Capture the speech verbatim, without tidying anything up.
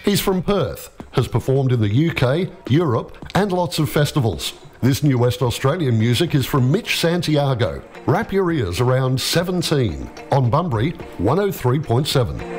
He's from Perth, has performed in the U K, Europe and lots of festivals. This new West Australian music is from Mitch Santiago. Wrap your ears around seventeen on Bunbury one oh three point seven.